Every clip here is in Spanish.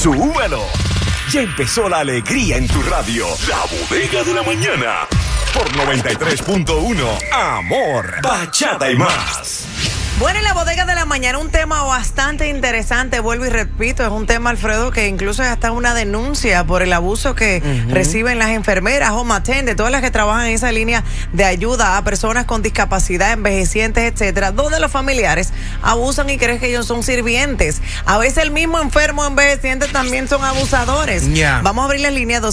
¡Súbelo! Ya empezó la alegría en tu radio. La Bodega de la Mañana. Por 93.1. Amor, bachata y más. Bueno, en la Bodega de la Mañana un tema bastante interesante, vuelvo y repito, es un tema, Alfredo, que incluso es hasta una denuncia por el abuso que reciben las enfermeras, home attendants, todas las que trabajan en esa línea de ayuda a personas con discapacidad, envejecientes, etcétera, donde los familiares abusan y creen que ellos son sirvientes. A veces el mismo enfermo envejeciente también son abusadores. Vamos a abrir la línea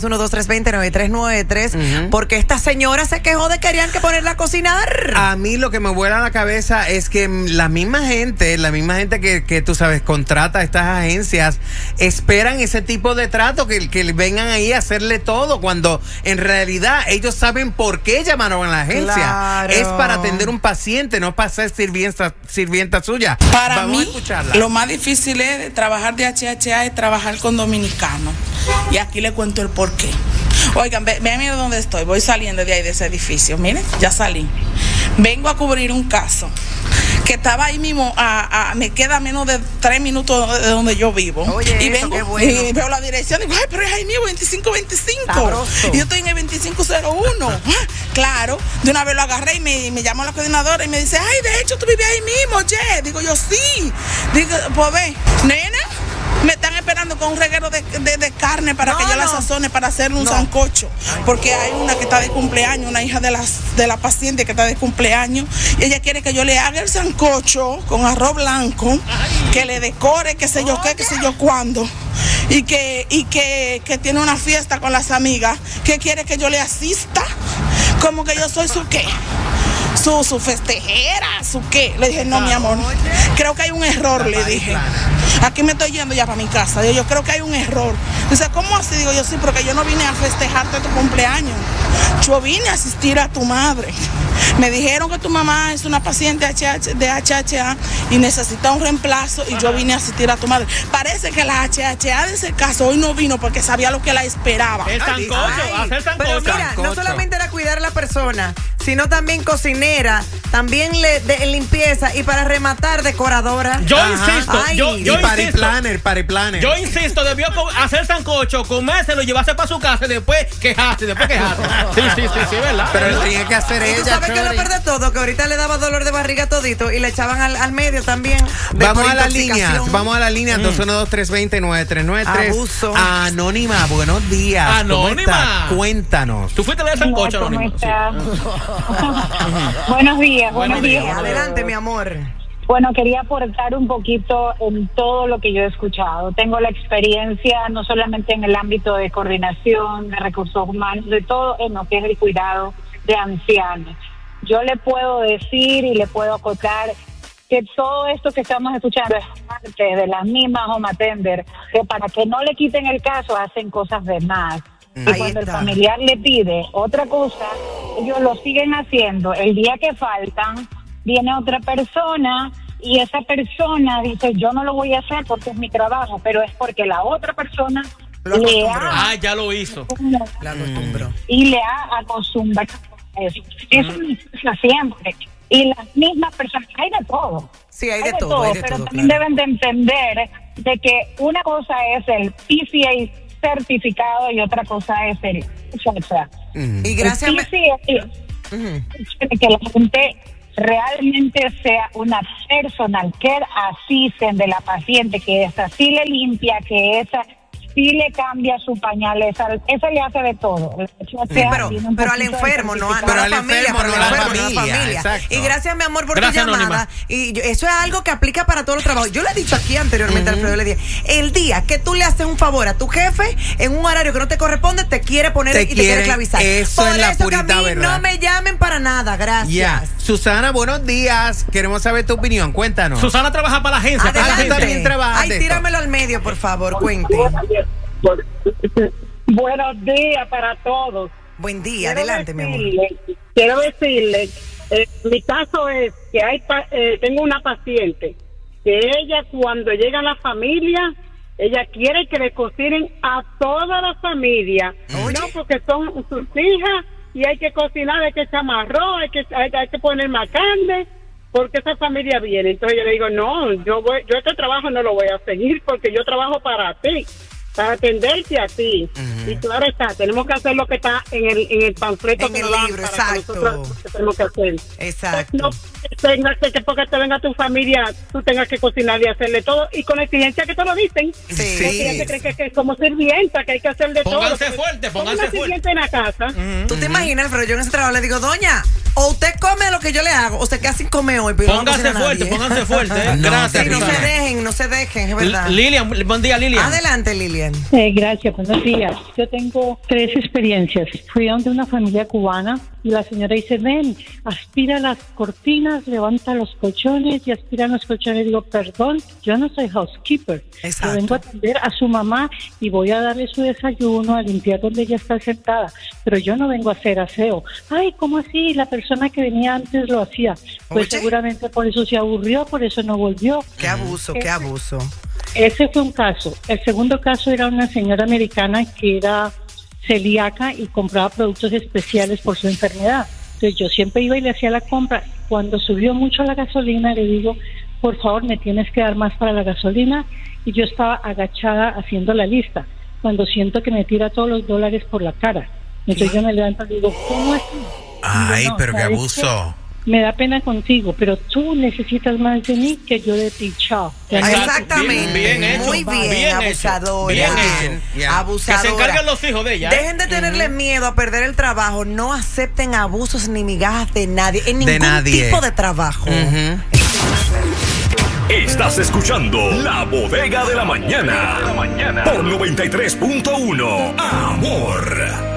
212-320-9393 porque esta señora se quejó de que querían que ponerla a cocinar. A mí lo que me vuela a la cabeza es que la misma gente que tú sabes, contrata a estas agencias, esperan ese tipo de trato, que vengan ahí a hacerle todo, cuando en realidad ellos saben por qué llamaron a la agencia. Claro. Es para atender un paciente, no para ser sirvienta suya. Para mí, lo más difícil es trabajar de HHA es trabajar con dominicanos. Y aquí le cuento el por qué. Oigan, vean dónde estoy. Voy saliendo de ahí, de ese edificio. Miren, ya salí. Vengo a cubrir un caso que estaba ahí mismo, me queda menos de 3 minutos de donde yo vivo. Oye, y vengo y veo la dirección y digo, ay, pero es ahí mismo, 2525. Y yo estoy en el 2501. Claro, de una vez lo agarré y me llamó la coordinadora y me dice, ay, de hecho tú vives ahí mismo, che. Digo yo, sí. Digo, pues ve, nena, me están esperando con un reguero de carne para que yo la sazone para hacerle un sancocho. Porque hay una que está de cumpleaños, una hija de la paciente que está de cumpleaños, y ella quiere que yo le haga el sancocho con arroz blanco, que le decore, qué sé yo qué, qué sé yo cuándo, y que tiene una fiesta con las amigas, que quiere que yo le asista, como que yo soy su qué. Su festejera, su qué. Le dije, no, mi amor, creo que hay un error, le dije. Aquí me estoy yendo ya para mi casa. Yo creo que hay un error. Dice, ¿cómo así? Digo yo, sí, porque yo no vine a festejarte tu cumpleaños. Yo vine a asistir a tu madre. Me dijeron que tu mamá es una paciente de HHA y necesita un reemplazo y yo vine a asistir a tu madre. Parece que la HHA de ese caso hoy no vino porque sabía lo que la esperaba. El sancocho, hacer sancocho. Pero mira, no solamente era cuidar a la persona, sino también cocinera, también de limpieza y para rematar decoradora. Yo insisto, yo party planner. Yo insisto, debió hacer sancocho, comérselo, llevarse para su casa y después quejarse. Sí, ¿verdad? Pero lo tenía que hacer ella. ¿Tú sabes qué es lo peor de todo? Que ahorita le daba dolor de barriga todito y le echaban al medio también. Vamos a las líneas 212-320-9393. Abuso. Anónima, buenos días. Anónima. Cuéntanos. ¿Tú fuiste a leer sancocho, Anónima? Sí. Buenos días. Adelante, mi amor. Bueno, quería aportar un poquito en todo lo que yo he escuchado. Tengo la experiencia no solamente en el ámbito de coordinación, de recursos humanos, de todo en lo que es el cuidado de ancianos. Yo le puedo decir y le puedo acotar que todo esto que estamos escuchando es parte de las mismas home attenders, que para que no le quiten el caso hacen cosas de más. Y cuando el familiar le pide otra cosa, ellos lo siguen haciendo. El día que faltan, viene otra persona y esa persona dice, yo no lo voy a hacer porque es mi trabajo, pero es porque la otra persona ya lo hizo. La acostumbró. Y le ha acostumbrado a eso. Eso pasa siempre. Y las mismas personas, hay de todo. Sí, hay de todo, pero también deben de entender de que una cosa es el PCA certificado y otra cosa es el HHA. Y gracias que la gente realmente sea una personal care assistant de la paciente, que esa sí le limpia, que esa sí le cambia su pañal, esa le hace de todo. Pero al enfermo, no a la familia. Y gracias, mi amor, por tu llamada. Anónima. Y eso es algo que aplica para todos los trabajos. Yo le he dicho aquí anteriormente, Alfredo, le dije, el día que tú le haces un favor a tu jefe en un horario que no te corresponde, te quiere poner y te quiere esclavizar. Eso por es la purita que a mí verdad. No me llamen para nada, gracias. Susana, buenos días. Queremos saber tu opinión. Cuéntanos. Susana trabaja para la agencia. También trabaja. Ay, tíramelo al medio, por favor, cuente. Buenos días para todos. Buen día, adelante, mi amor. Quiero decirle, mi caso es que tengo una paciente que ella cuando llega a la familia, ella quiere que le cocinen a toda la familia. No, porque son sus hijas y hay que cocinar, hay que echar más arroz, hay que poner más carne, porque esa familia viene. Entonces yo le digo, no, yo este trabajo no lo voy a seguir porque yo trabajo para ti. para atenderte a ti. Y claro está, tenemos que hacer lo que está en el panfleto En que el nos dan libro, para que exacto. nosotros lo que tenemos que hacer. Exacto. No tengas que porque te venga tu familia, tú tengas que cocinar y hacerle todo, y con exigencia que te lo dicen. Sí. Porque ya se cree que es como sirvienta, que hay que hacerle todo. Pónganse fuerte, Como pónganse una fuerte. sirvienta en la casa. ¿Tú te imaginas, Alfredo? Yo en ese trabajo le digo, doña, o usted come lo que yo le hago, o se queda sin comer hoy. Pero Pónganse fuerte, pónganse fuerte. No, Gracias. Sí, no se Lilian. no se dejen, es verdad. Lilian, buen día, Lilian. Adelante, Lilian. Gracias, buenos días. Yo tengo 3 experiencias. Fui a donde una familia cubana y la señora dice, ven, aspira las cortinas, levanta los colchones y aspira los colchones. Digo, perdón, yo no soy housekeeper. Exacto. Yo vengo a atender a su mamá y voy a darle su desayuno, a limpiar donde ella está sentada, pero yo no vengo a hacer aseo. Ay, ¿cómo así? La persona que venía antes lo hacía. Pues Oye. seguramente por eso se aburrió, por eso no volvió. Qué abuso, qué abuso. Ese fue un caso. El segundo caso era una señora americana que era celíaca y compraba productos especiales por su enfermedad. Entonces yo siempre iba y le hacía la compra. Cuando subió mucho la gasolina, le digo, por favor, me tienes que dar más para la gasolina. Y yo estaba agachada haciendo la lista, cuando siento que me tira todos los dólares por la cara. Entonces yo me levanto y digo, ¿cómo así? Ay, Digo, no, pero qué ¿sabes abuso. qué? Me da pena contigo, pero tú necesitas más de mí que yo de ti. Chao. Ya no- Exactamente. Bien hecho. Muy bien, Bien hecho. abusadora. Bien hecho. Ya. Abusadora. Que se encarguen los hijos de ella. Dejen de tenerle miedo a perder el trabajo. No acepten abusos ni migajas de nadie. En ningún nadie. tipo de trabajo. Estás escuchando La Bodega de la Mañana. Por 93.1 Amor.